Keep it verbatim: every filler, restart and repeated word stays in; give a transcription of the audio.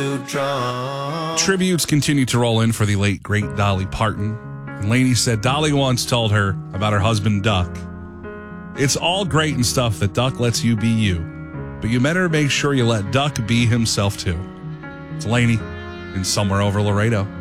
too drunk. Tributes continue to roll in for the late, great Dolly Parton. And Lainey said Dolly once told her about her husband, Duck. It's all great and stuff that Duck lets you be you, but you better make sure you let Duck be himself too. It's Lainey in Somewhere Over Laredo.